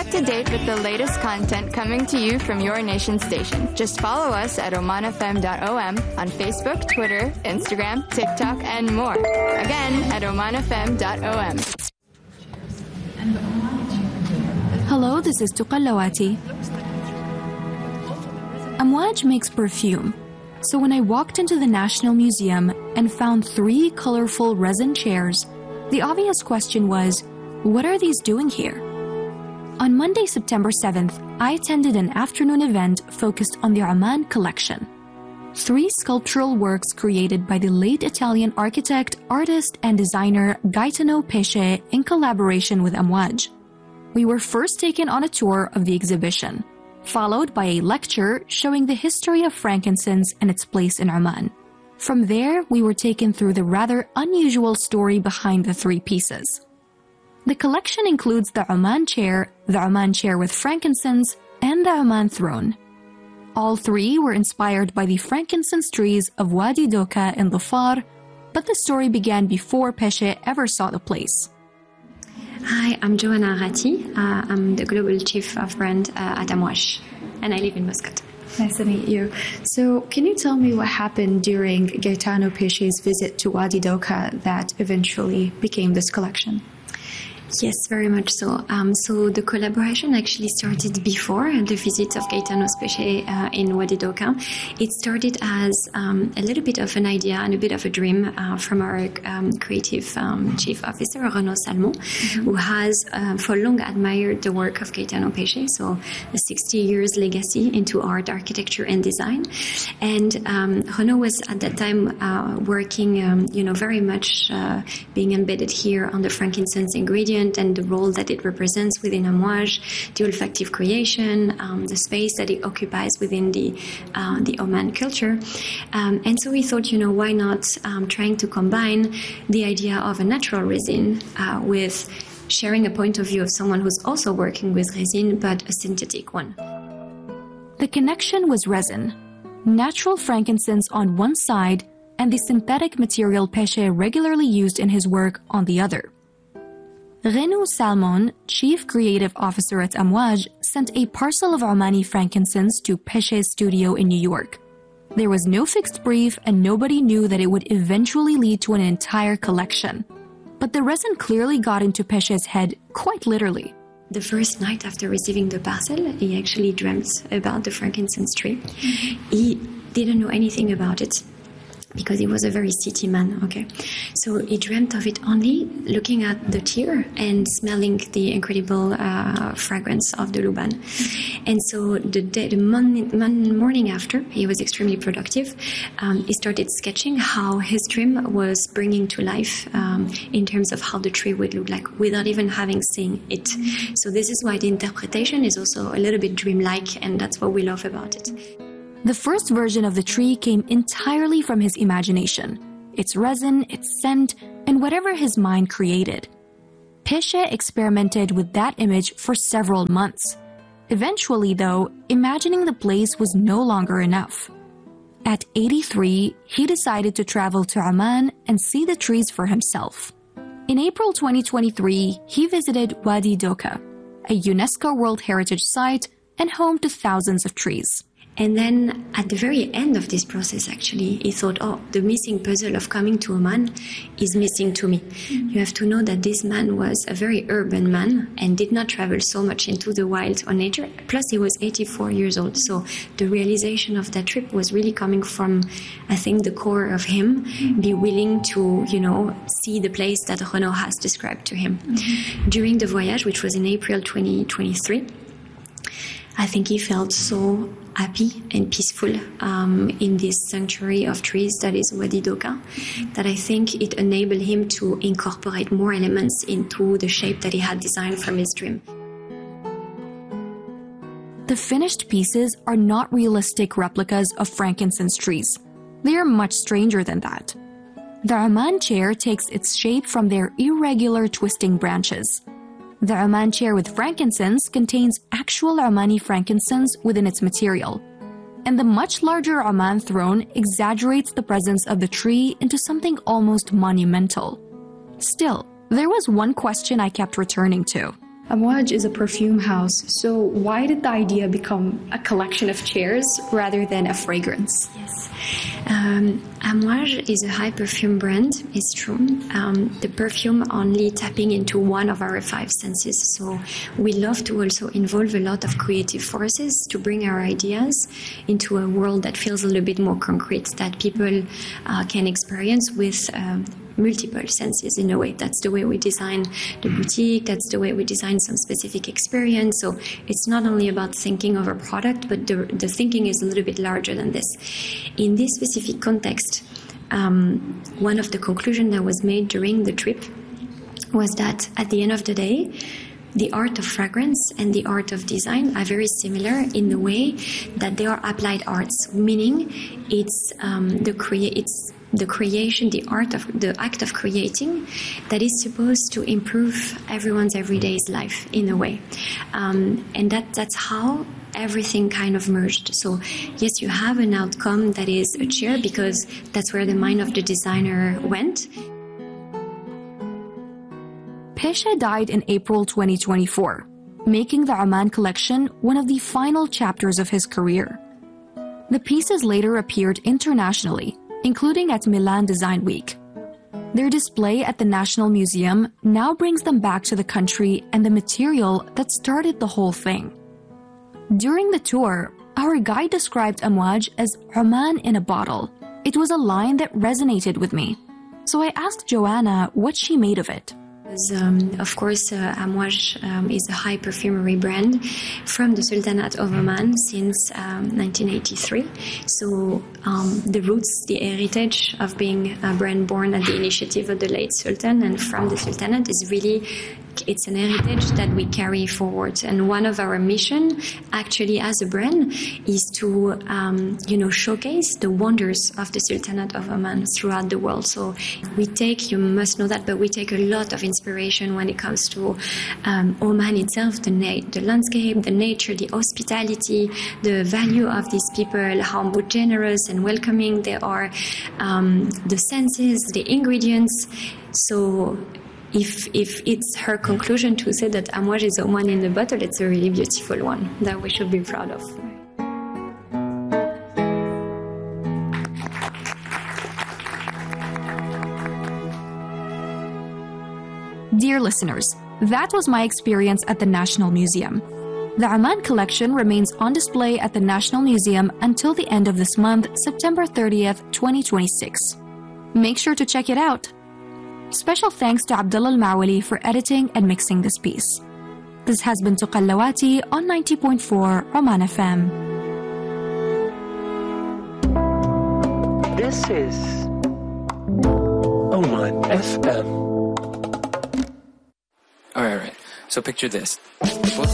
up to date with the latest content coming to you from your nation station. Just follow us at omanfm.om on Facebook, Twitter, Instagram, TikTok, and more. Again, at omanfm.om. Hello, this is Tuqallawati. Amwaj makes perfume. So when I walked into the National Museum and found 3 colorful resin chairs, the obvious question was, what are these doing here? On Monday, September 7th, I attended an afternoon event focused on the Oman collection. 3 sculptural works created by the late Italian architect, artist, and designer Gaetano Pesce in collaboration with Amwaj. We were first taken on a tour of the exhibition, followed by a lecture showing the history of frankincense and its place in Oman. From there, we were taken through the rather unusual story behind the 3 pieces. The collection includes the Oman chair with frankincense, and the Oman throne. All 3 were inspired by the frankincense trees of Wadi Doka in Dhofar, but the story began before Pesce ever saw the place. Hi, I'm Joanna Ratti. I'm the Global Chief of Brand at Amwaj, and I live in Muscat. Nice to meet you. So, can you tell me what happened during Gaetano Pesce's visit to Wadi Doka that eventually became this collection? Yes, very much so. So the collaboration actually started before the visit of Gaetano Pesce in Wadi Doka. It started as a little bit of an idea and a bit of a dream from our creative chief officer, Renaud Salmon, who has for long admired the work of Gaetano Pesce, so a 60 years legacy into art, architecture, and design. And Renaud was at that time working, very much being embedded here on the frankincense ingredient and the role that it represents within Amwaj, the olfactive creation, the space that it occupies within the Oman culture. And so we thought, why not trying to combine the idea of a natural resin with sharing a point of view of someone who's also working with resin, but a synthetic one. The connection was resin, natural frankincense on one side, and the synthetic material Pesce regularly used in his work on the other. Renaud Salmon, Chief Creative Officer at Amwaj, sent a parcel of Omani frankincense to Pesce's studio in New York. There was no fixed brief and nobody knew that it would eventually lead to an entire collection. But the resin clearly got into Pesce's head, quite literally. The first night after receiving the parcel, he actually dreamt about the frankincense tree. He didn't know anything about it, because he was a very city man, okay? So he dreamt of it only looking at the tear and smelling the incredible fragrance of the Luban. And so the morning after, he was extremely productive. He started sketching how his dream was bringing to life in terms of how the tree would look like without even having seen it. So this is why the interpretation is also a little bit dreamlike, and that's what we love about it. The first version of the tree came entirely from his imagination, its resin, its scent, and whatever his mind created. Pesce experimented with that image for several months. Eventually, though, imagining the place was no longer enough. At 83, he decided to travel to Oman and see the trees for himself. In April 2023, he visited Wadi Doka, a UNESCO World Heritage Site and home to thousands of trees. And then at the very end of this process, actually, he thought, the missing puzzle of coming to Oman is missing to me. You have to know that this man was a very urban man and did not travel so much into the wild or nature. Plus, he was 84 years old. So the realization of that trip was really coming from, I think, the core of him, be willing to, see the place that Renaud has described to him. During the voyage, which was in April 2023, I think he felt so happy and peaceful in this sanctuary of trees that is Wadi Doka, that I think it enabled him to incorporate more elements into the shape that he had designed from his dream. The finished pieces are not realistic replicas of frankincense trees. They are much stranger than that. The Oman chair takes its shape from their irregular twisting branches. The Oman chair with frankincense contains actual Omani frankincense within its material, and the much larger Oman throne exaggerates the presence of the tree into something almost monumental. Still, there was one question I kept returning to. Amouage is a perfume house, so why did the idea become a collection of chairs rather than a fragrance? Yes. Amouage is a high perfume brand, it's true. The perfume only tapping into one of our 5 senses. So we love to also involve a lot of creative forces to bring our ideas into a world that feels a little bit more concrete, that people can experience with multiple senses in a way. That's the way we design the boutique, that's the way we design some specific experience. So it's not only about thinking of a product, but the thinking is a little bit larger than this. In this specific context, one of the conclusions that was made during the trip was that at the end of the day, the art of fragrance and the art of design are very similar in the way that they are applied arts, meaning it's the creation, the art of the act of creating that is supposed to improve everyone's everyday life in a way. And that's how everything kind of merged. So yes, you have an outcome that is a chair because that's where the mind of the designer went. Pesha died in April 2024, making the Oman collection one of the final chapters of his career. The pieces later appeared internationally, including at Milan Design Week. Their display at the National Museum now brings them back to the country and the material that started the whole thing. During the tour, our guide described Amouage as Oman in a bottle. It was a line that resonated with me. So I asked Joanna what she made of it. Of course, Amouage is a high perfumery brand from the Sultanate of Oman since 1983. So the roots, the heritage of being a brand born at the initiative of the late Sultan and from the Sultanate is really, it's an heritage that we carry forward. And one of our mission, actually, as a brand, is to, showcase the wonders of the Sultanate of Oman throughout the world. So we take, you must know that, but we take a lot of inspiration when it comes to Oman itself, the landscape, the nature, the hospitality, the value of these people, how generous and welcoming they are, the senses, the ingredients. So if it's her conclusion to say that Amouage is Oman in the bottle, it's a really beautiful one that we should be proud of. Dear listeners, that was my experience at the National Museum. The Oman collection remains on display at the National Museum until the end of this month, September 30th, 2026. Make sure to check it out. Special thanks to Abdullah Al-Mawali for editing and mixing this piece. This has been Tuqallawati on 90.4 Oman FM. This is Oman FM. All right. So picture this. Both